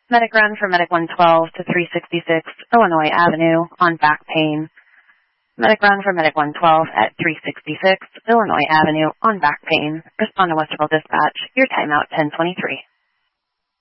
Medic run for Medic 112 to 366 Illinois Avenue on back pain. Medic run for Medic 112 at 366 Illinois Avenue on back pain. Respond to Westerville Dispatch. Your timeout 1023.